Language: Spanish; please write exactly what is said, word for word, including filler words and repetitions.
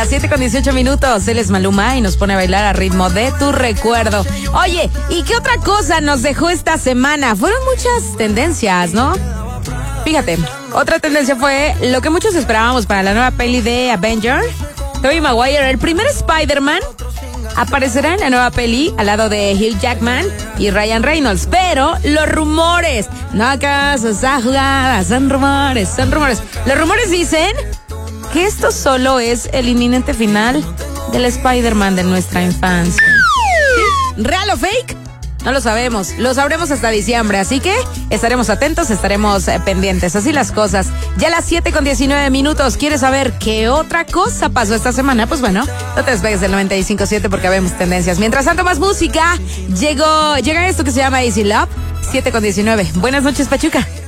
A siete con dieciocho minutos, él es Maluma y nos pone a bailar a ritmo de tu recuerdo. Oye, ¿y qué otra cosa nos dejó esta semana? Fueron muchas tendencias, ¿no? Fíjate, otra tendencia fue lo que muchos esperábamos para la nueva peli de Avengers. Tobey Maguire, el primer Spider-Man, aparecerá en la nueva peli al lado de Hugh Jackman y Ryan Reynolds. Pero los rumores, no acaso esa jugada, son rumores, son rumores. Los rumores dicen que esto solo es el inminente final del Spider-Man de nuestra infancia. ¿Real o fake? No lo sabemos, lo sabremos hasta diciembre, así que estaremos atentos, estaremos eh, pendientes, así las cosas. Ya a las siete con diecinueve minutos, ¿quieres saber qué otra cosa pasó esta semana? Pues bueno, no te despegues del noventa y cinco punto siete porque vemos tendencias. Mientras tanto, más música, llegó, llega esto que se llama Easy Love, siete con diecinueve. Buenas noches, Pachuca.